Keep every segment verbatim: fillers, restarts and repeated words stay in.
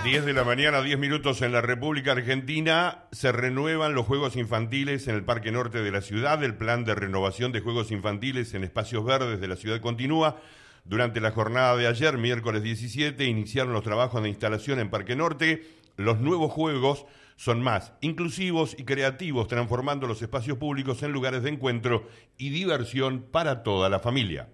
diez de la mañana, diez minutos en la República Argentina. Se renuevan los juegos infantiles en el Parque Norte de la ciudad. El plan de renovación de juegos infantiles en espacios verdes de la ciudad continúa. Durante la jornada de ayer, miércoles diecisiete, iniciaron los trabajos de instalación en Parque Norte. Los nuevos juegos son más inclusivos y creativos, transformando los espacios públicos en lugares de encuentro y diversión para toda la familia.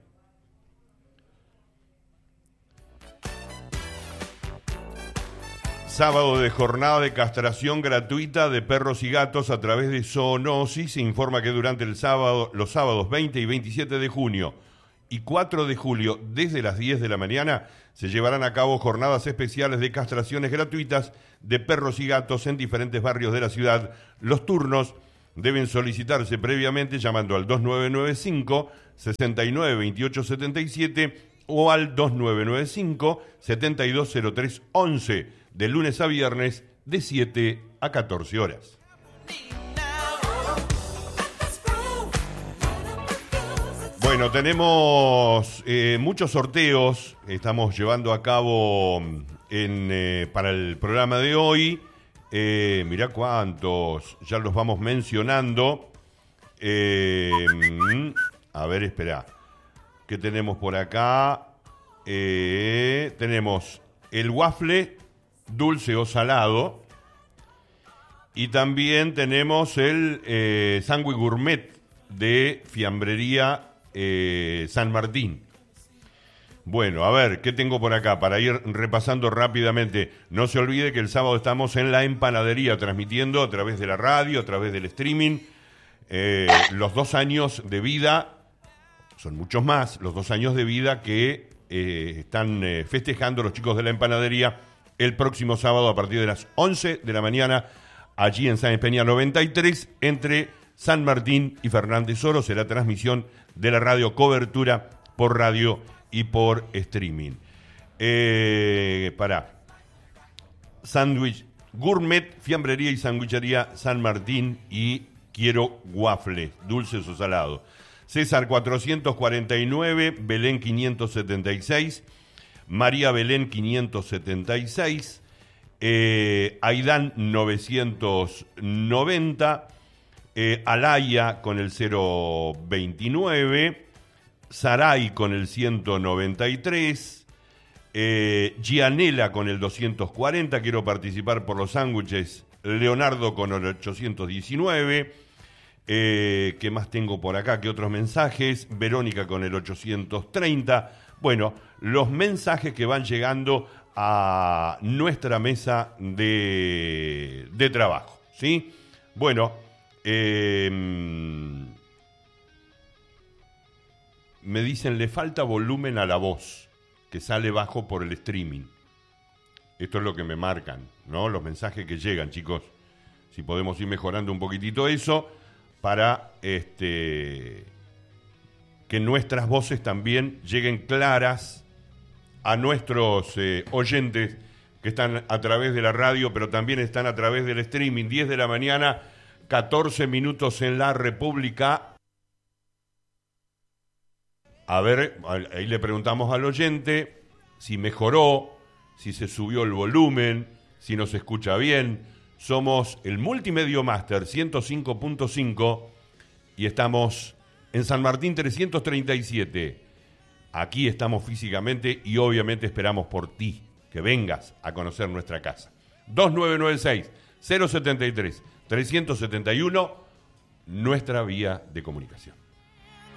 Sábado de jornada de castración gratuita de perros y gatos a través de zoonosis. Se informa que durante el sábado, los sábados veinte y veintisiete de junio y cuatro de julio, desde las diez de la mañana, se llevarán a cabo jornadas especiales de castraciones gratuitas de perros y gatos en diferentes barrios de la ciudad. Los turnos deben solicitarse previamente llamando al dos nueve nueve cinco, seis nueve dos ocho siete siete o al dos nueve nueve cinco, siete dos cero tres once. De lunes a viernes, de siete a catorce horas. Bueno, tenemos eh, muchos sorteos. Estamos llevando a cabo en, eh, para el programa de hoy. Eh, mirá cuántos, ya los vamos mencionando. Eh, a ver, espera. ¿Qué tenemos por acá? Eh, tenemos el waffle dulce o salado, y también tenemos el eh, sándwich gourmet de Fiambrería eh, San Martín. Bueno, a ver, ¿qué tengo por acá? Para ir repasando rápidamente, no se olvide que el sábado estamos en la empanadería, transmitiendo a través de la radio, a través del streaming, eh, los dos años de vida, son muchos más, los dos años de vida que eh, están eh, festejando los chicos de la empanadería el próximo sábado a partir de las once de la mañana, allí en Sáenz Peña noventa y tres, entre San Martín y Fernández Oro. Será transmisión de la radio, cobertura por radio y por streaming. Eh, para sándwich gourmet, fiambrería y sandwichería San Martín y quiero waffles, dulces o salados. César cuatrocientos cuarenta y nueve, Belén quinientos setenta y seis, María Belén quinientos setenta y seis, eh, Aidán novecientos noventa, eh, Alaya con el cero veintinueve, Saray con el ciento noventa y tres, eh, Gianela con el doscientos cuarenta, quiero participar por los sándwiches, Leonardo con el ochocientos diecinueve, eh, ¿qué más tengo por acá? ¿Qué otros mensajes? Verónica con el ochocientos treinta. Bueno, los mensajes que van llegando a nuestra mesa de, de trabajo, ¿sí? Bueno, eh, me dicen, le falta volumen a la voz, que sale bajo por el streaming. Esto es lo que me marcan, ¿no? Los mensajes que llegan, chicos. Si podemos ir mejorando un poquitito eso para este... que nuestras voces también lleguen claras a nuestros eh, oyentes que están a través de la radio, pero también están a través del streaming. diez de la mañana, catorce minutos en la República. A ver, ahí le preguntamos al oyente si mejoró, si se subió el volumen, si nos escucha bien. Somos el Multimedio Master ciento cinco punto cinco y estamos en San Martín trescientos treinta y siete. Aquí estamos físicamente y obviamente esperamos por ti, que vengas a conocer nuestra casa. dos nueve nueve seis, cero siete tres, tres siete uno, nuestra vía de comunicación.